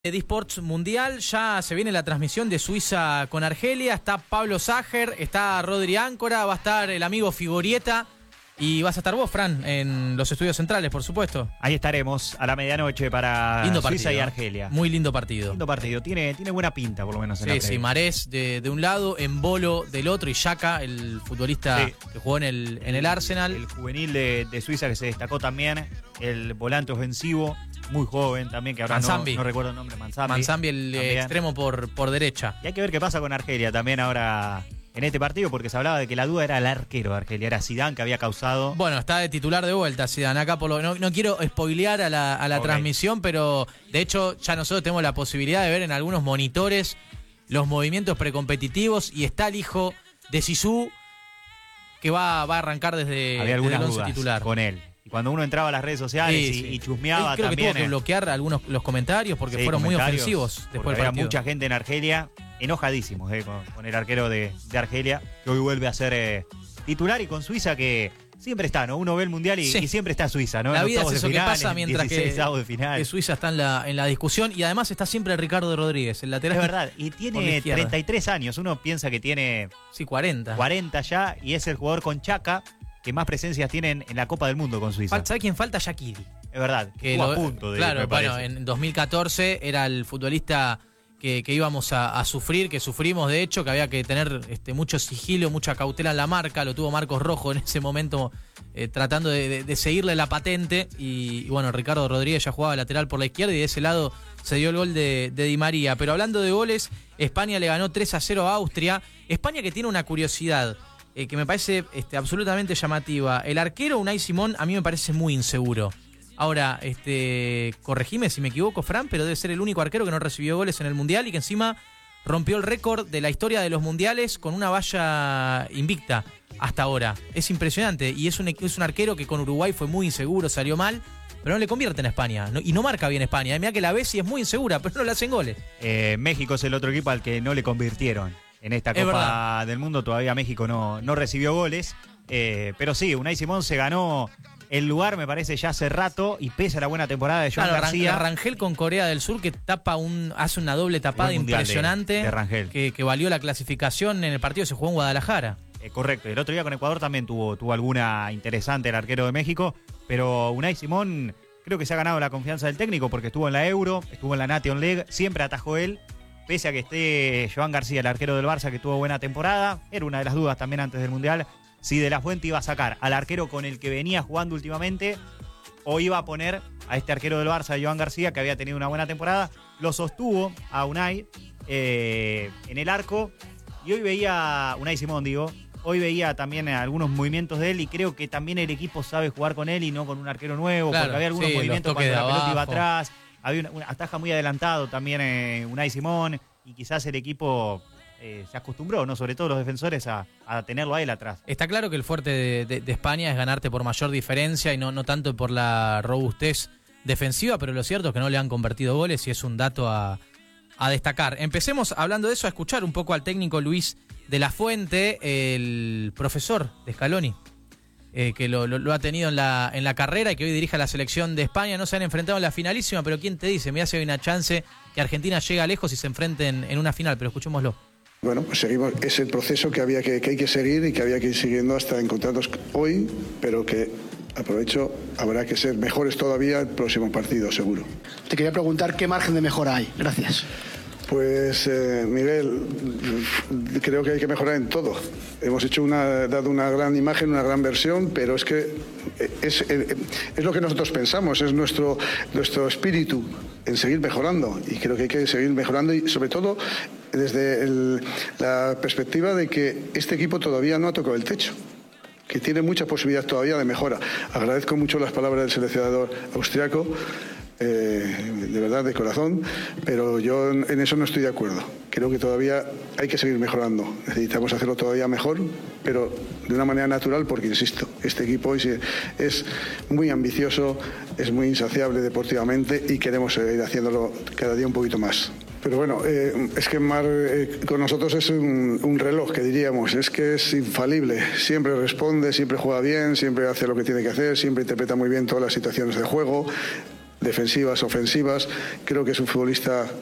De eSports Mundial, ya se viene la transmisión de Suiza con Argelia, está Pablo Sager, está Rodri Áncora, va a estar el amigo Figurieta y vas a estar vos, Fran, en los estudios centrales, por supuesto. Ahí estaremos a la medianoche para lindo Suiza partido, y Argelia. Muy lindo partido. Lindo partido, tiene buena pinta por lo menos en la Sí, Marés de un lado, Embolo del otro y Xhaka, el futbolista que jugó en el Arsenal. El juvenil de Suiza que se destacó también, el volante ofensivo. Muy joven también, que ahora no recuerdo el nombre, Manzambi, el extremo por derecha. Y hay que ver qué pasa con Argelia también ahora en este partido, porque se hablaba de que la duda era el arquero de Argelia, era Zidane que había causado. Bueno, está de titular de vuelta Zidane. Acá no quiero spoilear a la transmisión, pero de hecho ya nosotros tenemos la posibilidad de ver en algunos monitores los movimientos precompetitivos y está el hijo de Zizou que va a arrancar desde el once titular. Con él. Y cuando uno entraba a las redes sociales y chusmeaba creo también. Que tuvo que bloquear los comentarios porque fueron muy ofensivos después del partido. Había mucha gente en Argelia enojadísimos con el arquero de Argelia, que hoy vuelve a ser titular, y con Suiza que siempre está, ¿no? Uno ve el Mundial y siempre está Suiza, ¿no? La vida es eso que pasa mientras que Suiza está en la discusión, y además está siempre Ricardo Rodríguez, el lateral. Es verdad, y tiene 33 años, uno piensa que tiene 40. 40 ya, y es el jugador con Xhaka que más presencias tienen en la Copa del Mundo con Suiza. ¿Sabe quién falta? Shaqiri. Es verdad, que estuvo a punto de claro, bueno, en 2014 era el futbolista que íbamos a sufrir, que sufrimos de hecho, que había que tener mucho sigilo, mucha cautela en la marca. Lo tuvo Marcos Rojo en ese momento tratando de seguirle la patente, y bueno, Ricardo Rodríguez ya jugaba lateral por la izquierda y de ese lado se dio el gol de Di María. Pero hablando de goles, España le ganó 3-0 a Austria. España que tiene una curiosidad que me parece absolutamente llamativa. El arquero Unai Simón a mí me parece muy inseguro. Ahora, corregime si me equivoco, Fran, pero debe ser el único arquero que no recibió goles en el Mundial y que encima rompió el récord de la historia de los Mundiales con una valla invicta hasta ahora. Es impresionante, y es un arquero que con Uruguay fue muy inseguro, salió mal, pero no le convierte en España, y no marca bien España. Mirá que la ves y es muy insegura, pero no le hacen goles. México es el otro equipo al que no le convirtieron. En esta Copa del Mundo todavía México no recibió goles, pero sí, Unai Simón se ganó el lugar, me parece, ya hace rato, y pese a la buena temporada de Joan García. Rangel con Corea del Sur, que hace una doble tapada impresionante, de Rangel. Que valió la clasificación en el partido que se jugó en Guadalajara. Correcto, el otro día con Ecuador también tuvo alguna interesante el arquero de México, pero Unai Simón creo que se ha ganado la confianza del técnico porque estuvo en la Euro, estuvo en la Nation League, siempre atajó él. Pese a que esté Joan García, el arquero del Barça, que tuvo buena temporada, era una de las dudas también antes del Mundial, si De La Fuente iba a sacar al arquero con el que venía jugando últimamente o iba a poner a este arquero del Barça, Joan García, que había tenido una buena temporada. Lo sostuvo a Unai en el arco, y hoy veía, Unai Simón hoy veía también algunos movimientos de él, y creo que también el equipo sabe jugar con él y no con un arquero nuevo, porque había algunos movimientos cuando la pelota iba atrás. Había una ataja muy adelantado también Unai Simón, y quizás el equipo se acostumbró, ¿no? Sobre todo los defensores, a tenerlo a él atrás. Está claro que el fuerte de España es ganarte por mayor diferencia y no tanto por la robustez defensiva, pero lo cierto es que no le han convertido goles y es un dato a destacar. Empecemos hablando de eso, a escuchar un poco al técnico Luis de la Fuente, el profesor de Scaloni. Que lo ha tenido en la carrera y que hoy dirige a la selección de España. No se han enfrentado en la finalísima, pero ¿quién te dice? Mirá si hay una chance que Argentina llegue lejos y se enfrenten en una final, pero escuchémoslo. Bueno, pues seguimos, es el proceso que hay que seguir y que había que ir siguiendo hasta encontrarnos hoy, pero que, aprovecho, habrá que ser mejores todavía el próximo partido, seguro. Te quería preguntar qué margen de mejora hay. Gracias. Pues, Miguel, creo que hay que mejorar en todo. Hemos dado una gran imagen, una gran versión, pero es que es lo que nosotros pensamos, es nuestro espíritu en seguir mejorando. Y creo que hay que seguir mejorando, y sobre todo desde la perspectiva de que este equipo todavía no ha tocado el techo, que tiene mucha posibilidad todavía de mejora. Agradezco mucho las palabras del seleccionador austriaco, de verdad, de corazón, pero yo en eso no estoy de acuerdo. Creo que todavía hay que seguir mejorando. Necesitamos hacerlo todavía mejor, pero de una manera natural, porque, insisto, este equipo hoy es muy ambicioso, es muy insaciable deportivamente, y queremos seguir haciéndolo cada día un poquito más. Pero bueno, es que Mar con nosotros es un reloj, que diríamos, es que es infalible, siempre responde, siempre juega bien, siempre hace lo que tiene que hacer, siempre interpreta muy bien todas las situaciones de juego. defensivas, ofensivas. Creo que es un futbolista